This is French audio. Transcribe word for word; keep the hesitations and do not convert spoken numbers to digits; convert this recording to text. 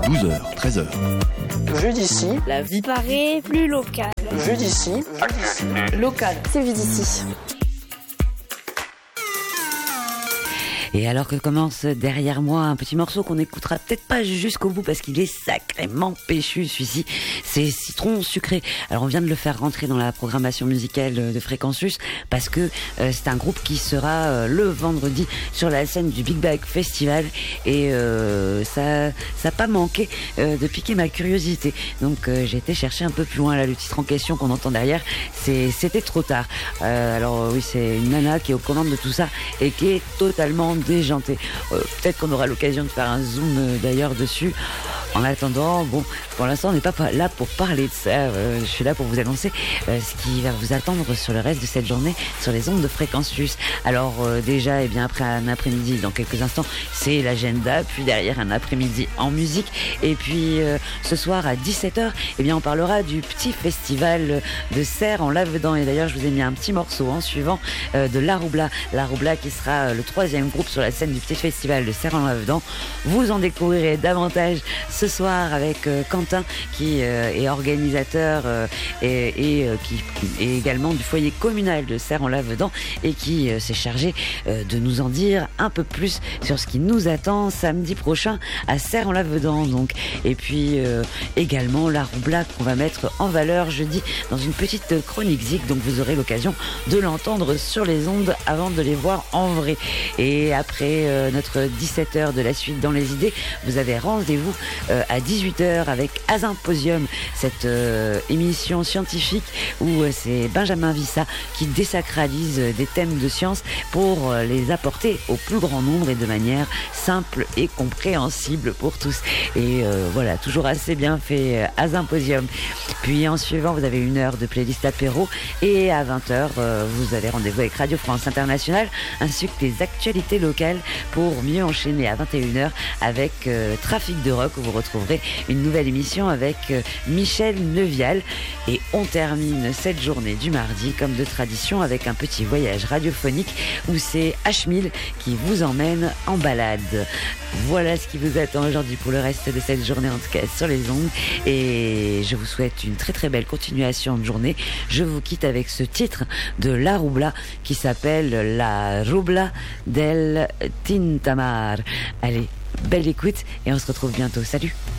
douze heures, treize heures. Vu d'ici, la vie paraît plus locale. Vu d'ici, Local, c'est vu d'ici. Et alors que commence derrière moi un petit morceau qu'on n'écoutera peut-être pas jusqu'au bout parce qu'il est sacrément péchu, celui-ci, c'est Citron Sucré. Alors on vient de le faire rentrer dans la programmation musicale de Fréquence Plus parce que euh, c'est un groupe qui sera euh, le vendredi sur la scène du Big Bag Festival et euh, ça ça n'a pas manqué euh, de piquer ma curiosité. Donc euh, j'ai été chercher un peu plus loin là, le titre en question qu'on entend derrière, c'est C'était trop tard. Euh, alors oui, c'est une nana qui est aux commandes de tout ça et qui est totalement déjanté. Euh, peut-être qu'on aura l'occasion de faire un zoom euh, d'ailleurs dessus. En attendant, bon, pour l'instant, on n'est pas là pour parler de ça. Euh, je suis là pour vous annoncer euh, ce qui va vous attendre sur le reste de cette journée sur les ondes de Fréquence Plus. Alors euh, déjà, et eh bien après un après-midi, dans quelques instants, c'est l'agenda. Puis derrière, un après-midi en musique. Et puis euh, ce soir à dix-sept heures, eh bien on parlera du petit festival de Serres en Lavedan. Et d'ailleurs, je vous ai mis un petit morceau en suivant euh, de La Roubla. La Roubla qui sera euh, le troisième groupe sur la scène du petit festival de Serres en Lavedan. Vous en découvrirez davantage ce soir avec euh, Quentin qui euh, est organisateur euh, et, et euh, qui est également du foyer communal de Serres en Lavedan et qui euh, s'est chargé euh, de nous en dire un peu plus sur ce qui nous attend samedi prochain à Serres en Lavedan. Donc. Et puis euh, également la Roubla qu'on va mettre en valeur jeudi dans une petite chronique zik, donc vous aurez l'occasion de l'entendre sur les ondes avant de les voir en vrai. Et après euh, notre dix-sept heures de la suite dans les idées, vous avez rendez-vous euh, à dix-huit heures avec Asymposium, cette euh, émission scientifique où euh, c'est Benjamin Vissa qui désacralise euh, des thèmes de science pour euh, les apporter au plus grand nombre et de manière simple et compréhensible pour tous. Et euh, voilà, toujours assez bien fait euh, Asymposium. Puis en suivant, vous avez une heure de playlist apéro et à vingt heures, euh, vous avez rendez-vous avec Radio France Internationale ainsi que les actualités locales pour mieux enchaîner à vingt et une heures avec euh, Trafic de Rock où vous retrouverez une nouvelle émission avec euh, Michel Neuvial. Et on termine cette journée du mardi comme de tradition avec un petit voyage radiophonique où c'est H mille qui vous emmène en balade. Voilà ce qui vous attend aujourd'hui pour le reste de cette journée, en tout cas sur les ondes, et je vous souhaite une très très belle continuation de journée. Je vous quitte avec ce titre de La Roubla qui s'appelle La Roubla del Tintamar. Allez, belle écoute et on se retrouve bientôt. Salut!